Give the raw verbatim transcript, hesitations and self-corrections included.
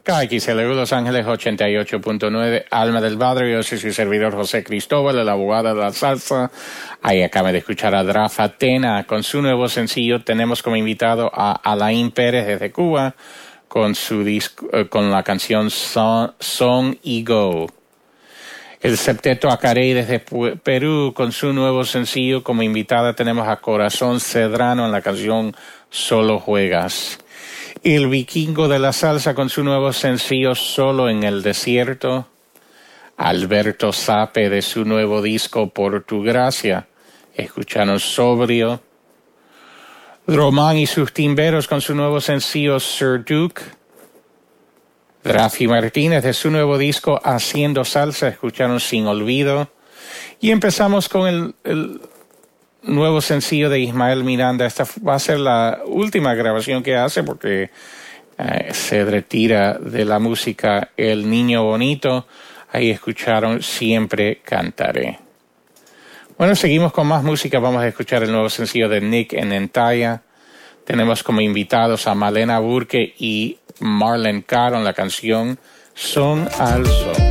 K X L U Los Ángeles ochenta y ocho punto nueve, Alma del Padre. Yo soy su servidor José Cristóbal, el abogado de la salsa. Ahí acaba de escuchar a Drafa Tena con su nuevo sencillo. Tenemos como invitado a Alain Pérez desde Cuba con su disco, eh, con la canción Son, Song y Go. El Septeto Acarey desde Perú con su nuevo sencillo. Como invitada tenemos a Corazón Cedrano en la canción Solo Juegas. El Vikingo de la Salsa con su nuevo sencillo Solo en el Desierto. Alberto Sape de su nuevo disco Por tu Gracia. Escuchanos Sobrio. Román y sus Timberos con su nuevo sencillo Sir Duke. Rafi Martínez de su nuevo disco Haciendo Salsa. Escucharon Sin Olvido. Y empezamos con el, el nuevo sencillo de Ismael Miranda. Esta va a ser la última grabación que hace porque eh, se retira de la música. El Niño Bonito. Ahí escucharon Siempre Cantaré. Bueno, seguimos con más música. Vamos a escuchar el nuevo sencillo de Nick en Entaya. Tenemos como invitados a Malena Burke y Marlene Caro en la canción Son al Sol.